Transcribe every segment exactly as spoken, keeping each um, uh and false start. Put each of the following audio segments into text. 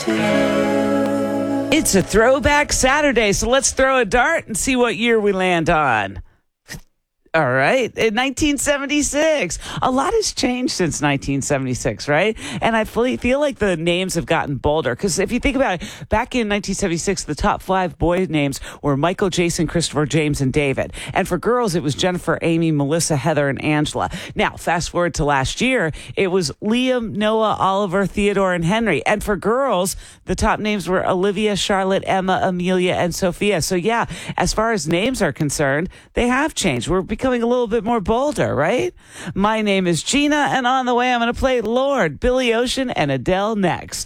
It's a throwback Saturday, so let's throw a dart and see what year we land on. All right. In nineteen seventy-six, a lot has changed since nineteen seventy-six, right? And I fully feel like the names have gotten bolder because if you think about it, back in nineteen seventy-six, the top five boy names were Michael, Jason, Christopher, James, and David. And for girls, it was Jennifer, Amy, Melissa, Heather, and Angela. Now, fast forward to last year, it was Liam, Noah, Oliver, Theodore, and Henry. And for girls, the top names were Olivia, Charlotte, Emma, Amelia, and Sophia. So yeah, as far as names are concerned, they have changed. We're becoming a little bit more bolder, right? My name is Gina, and on the way, I'm going to play Lord, Billy Ocean, and Adele next.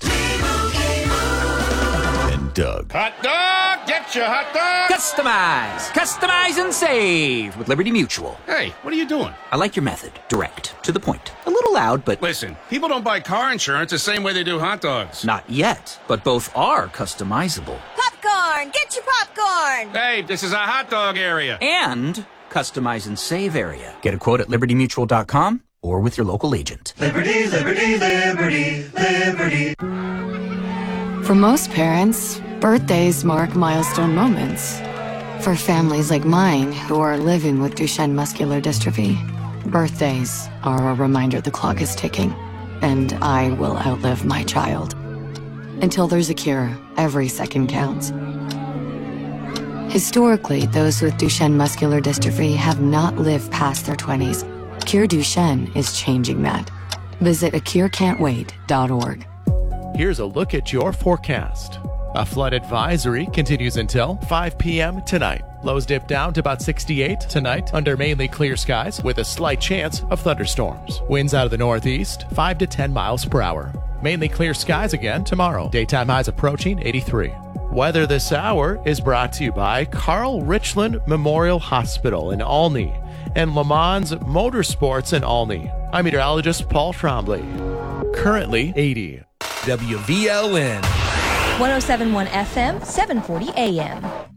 And Doug. Hot dog! Get your hot dog! Customize! Customize and save with Liberty Mutual. Hey, what are you doing? I like your method. Direct. To the point. A little loud, but... Listen, people don't buy car insurance the same way they do hot dogs. Not yet, but both are customizable. Popcorn! Get your popcorn! Hey, this is a hot dog area. And customize and save area. Get a quote at liberty mutual dot com or with your local agent. Liberty, liberty, liberty, liberty. For most parents, birthdays mark milestone moments. For families like mine who are living with Duchenne muscular dystrophy, birthdays are a reminder the clock is ticking, and I will outlive my child. Until there's a cure, every second counts. Historically, those with Duchenne muscular dystrophy have not lived past their twenties. Cure Duchenne is changing that. Visit a cure can't wait dot org. Here's a look at your forecast. A flood advisory continues until five p.m. tonight. Lows dip down to about sixty-eight tonight under mainly clear skies with a slight chance of thunderstorms. Winds out of the northeast, five to ten miles per hour. Mainly clear skies again tomorrow. Daytime highs approaching eighty-three. Weather this hour is brought to you by Carl Richland Memorial Hospital in Olney and Le Mans Motorsports in Olney. I'm meteorologist Paul Trombley. Currently eighty. W V L N one oh seven point one F M, seven forty A M.